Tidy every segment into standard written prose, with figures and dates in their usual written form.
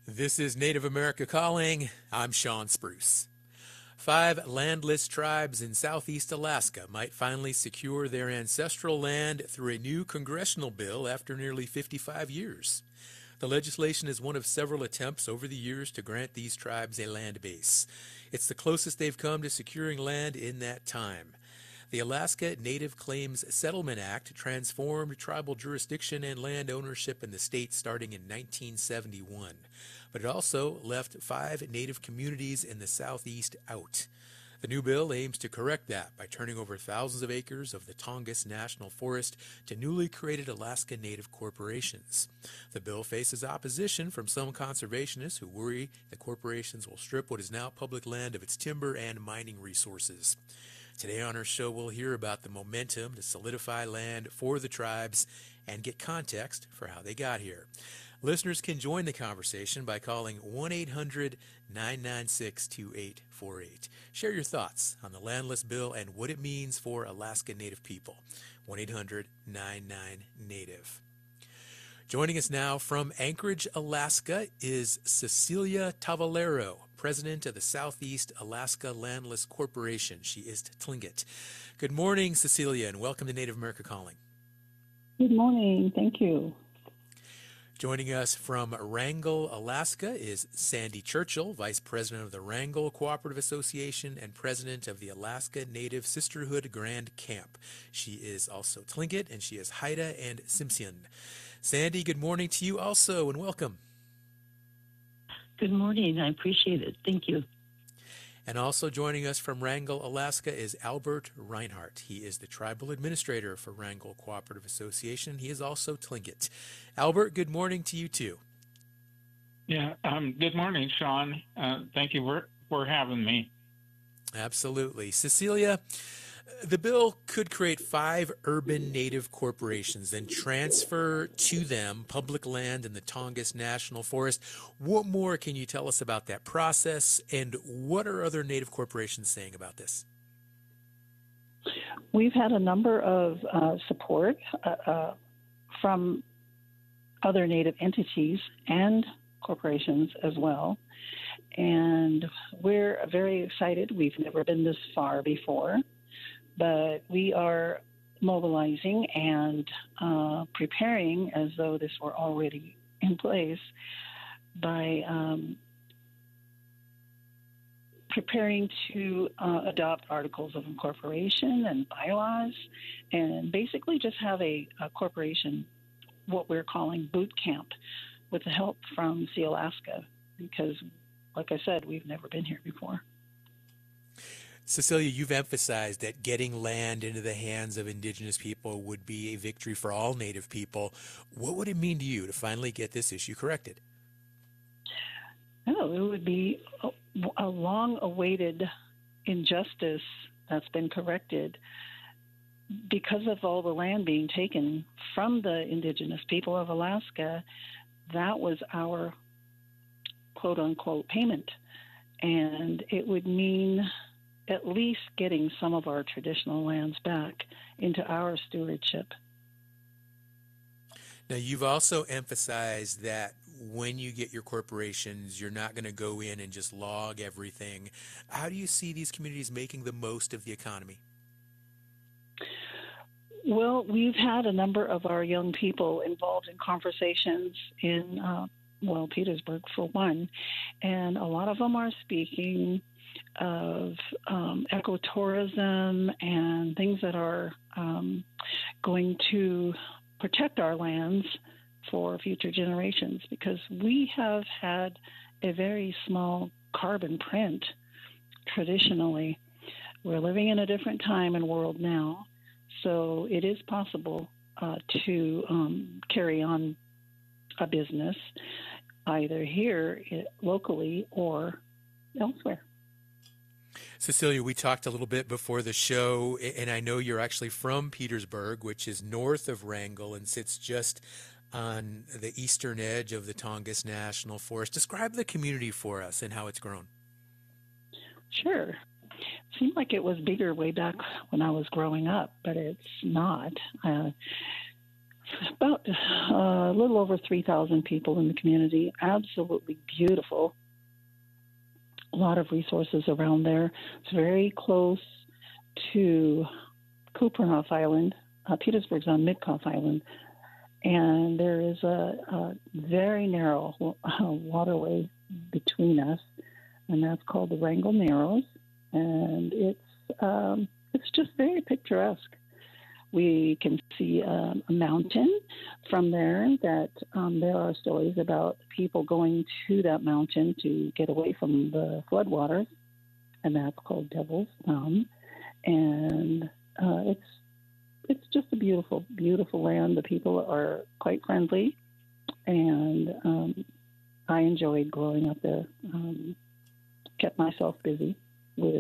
This is Native America Calling. I'm Sean Spruce. 5 landless tribes in southeast Alaska might finally secure their ancestral land through a new congressional bill after nearly 55 years. The legislation is one of several attempts over the years to grant these tribes a land base. It's the closest they've come to securing land in that time. The Alaska Native Claims Settlement Act transformed tribal jurisdiction and land ownership in the state starting in 1971, but it also left 5 Native communities in the southeast out. The new bill aims to correct that by turning over thousands of acres of the Tongass National Forest to newly created Alaska Native corporations. The bill faces opposition from some conservationists who worry the corporations will strip what is now public land of its timber and mining resources. Today on our show, we'll hear about the momentum to solidify land for the tribes and get context for how they got here. Listeners can join the conversation by calling 1-800-996-2848. Share your thoughts on the landless bill and what it means for Alaska Native people. 1-800-99-NATIVE. Joining us now from Anchorage, Alaska is Cecilia Tavalero, president of the Southeast Alaska Landless Corporation. She is Tlingit. Good morning, Cecilia, and welcome to Native America Calling. Good morning. Thank you. Joining us from Wrangell, Alaska is Sandy Churchill, vice president of the Wrangell Cooperative Association and president of the Alaska Native Sisterhood Grand Camp. She is also Tlingit, and she is Haida and Tsimshian. Sandy, good morning to you also, and welcome. Good morning. I appreciate it. Thank you. And also joining us from Wrangell, Alaska is Albert Reinhardt. He is the tribal administrator for Wrangell Cooperative Association. He is also Tlingit. Albert, good morning to you too. Yeah, good morning, Sean. Thank you for having me. Absolutely. Cecilia, the bill could create 5 urban Native corporations, then transfer to them public land in the Tongass National Forest. What more can you tell us about that process, and what are other Native corporations saying about this? We've had a number of support from other Native entities and corporations as well, and we're very excited. We've never been this far before, but we are mobilizing and preparing as though this were already in place by preparing to adopt articles of incorporation and bylaws, and basically just have a corporation, what we're calling boot camp, with the help from Sealaska, because, like I said, we've never been here before. Cecilia, you've emphasized that getting land into the hands of Indigenous people would be a victory for all Native people. What would it mean to you to finally get this issue corrected? Oh, it would be a long-awaited injustice that's been corrected because of all the land being taken from the Indigenous people of Alaska. That was our quote-unquote payment, and it would mean at least getting some of our traditional lands back into our stewardship. Now, you've also emphasized that when you get your corporations, you're not going to go in and just log everything. How do you see these communities making the most of the economy? Well, we've had a number of our young people involved in conversations in, Petersburg for one, and a lot of them are speaking of ecotourism and things that are going to protect our lands for future generations, because we have had a very small carbon print traditionally. We're living in a different time and world now, so it is possible to carry on a business either here locally or elsewhere. Cecilia, we talked a little bit before the show, and I know you're actually from Petersburg, which is north of Wrangell and sits just on the eastern edge of the Tongass National Forest. Describe the community for us and how it's grown. Sure. Seemed like it was bigger way back when I was growing up, but it's not. About a little over 3,000 people in the community. Absolutely beautiful. A lot of resources around there. It's very close to Kupferhof Island. Petersburg's on Midkoff Island. And there is a very narrow waterway between us, and that's called the Wrangell Narrows. And it's just very picturesque. We can see a mountain from there that there are stories about people going to that mountain to get away from the floodwaters, and that's called Devil's Thumb. And it's just a beautiful, beautiful land. The people are quite friendly, and I enjoyed growing up there. Kept myself busy with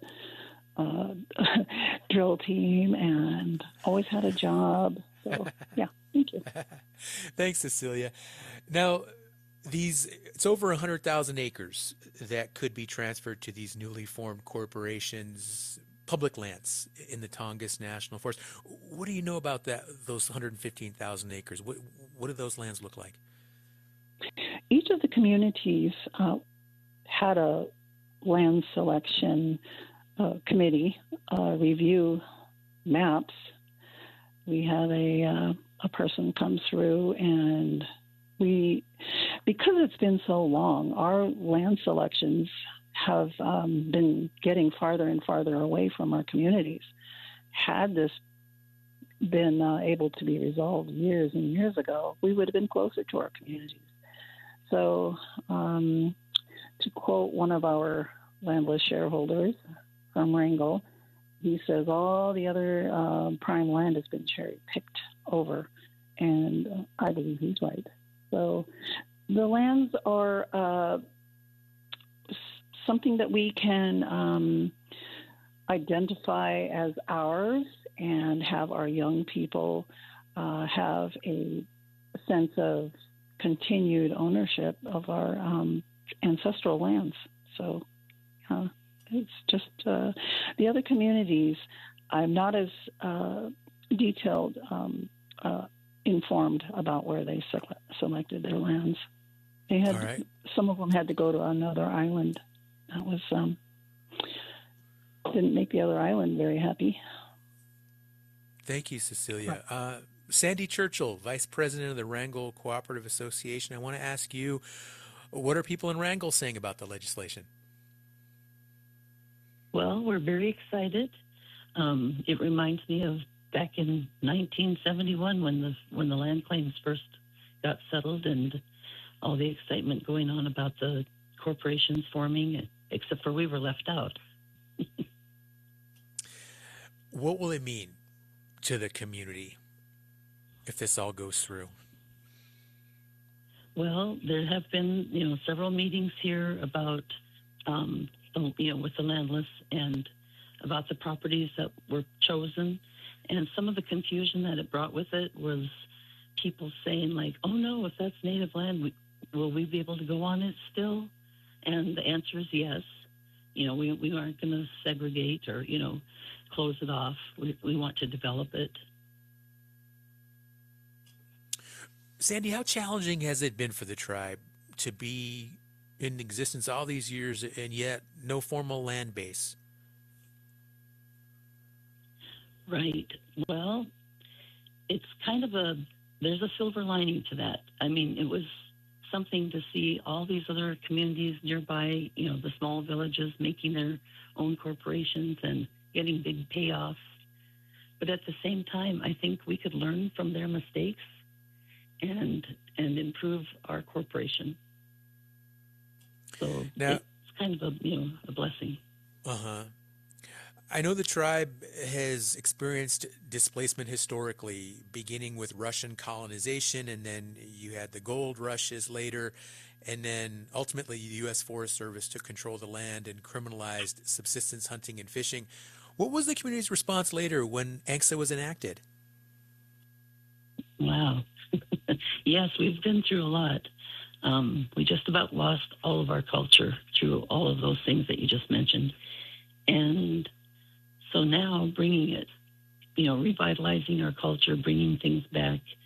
drill team and always had a job. So, yeah, thank you. Thanks, Cecilia. Now, it's over 100,000 acres that could be transferred to these newly formed corporations, public lands in the Tongass National Forest. What do you know about those 115,000 acres? What do those lands look like? Each of the communities had a land selection committee review maps. We had a person come through, and because it's been so long, our land selections have been getting farther and farther away from our communities. Had this been able to be resolved years and years ago, we would have been closer to our communities. So, to quote one of our landless shareholders from Wrangell, he says all the other prime land has been cherry-picked over, and I believe he's right. So the lands are something that we can identify as ours and have our young people have a sense of continued ownership of our ancestral lands. So it's just the other communities, I'm not as detailed, informed about where they selected their lands. They had right. Some of them had to go to another island. That was didn't make the other island very happy. Thank you, Cecilia. Sandy Churchill, Vice President of the Wrangell Cooperative Association. I want to ask you, what are people in Wrangell saying about the legislation? Well, we're very excited. It reminds me of back in 1971 when the land claims first got settled, and all the excitement going on about the corporations forming, except for we were left out. What will it mean to the community if this all goes through? Well, there have been, several meetings here about, with the landless and about the properties that were chosen. And some of the confusion that it brought with it was people saying like, oh no, if that's native land, will we be able to go on it still? And the answer is yes. We aren't going to segregate or, close it off. We want to develop it. Sandy, how challenging has it been for the tribe to be in existence all these years and yet no formal land base? Right. Well, it's kind of there's a silver lining to that. I mean, it was something to see all these other communities nearby, the small villages making their own corporations and getting big payoffs. But at the same time, I think we could learn from their mistakes and improve our corporation. So now, it's kind of a blessing. Uh-huh. I know the tribe has experienced displacement historically, beginning with Russian colonization, and then you had the gold rushes later, and then ultimately the U.S. Forest Service took control of the land and criminalized subsistence hunting and fishing. What was the community's response later when ANCSA was enacted? Wow. Yes, we've been through a lot. We just about lost all of our culture through all of those things that you just mentioned. And so now bringing it, revitalizing our culture, bringing things back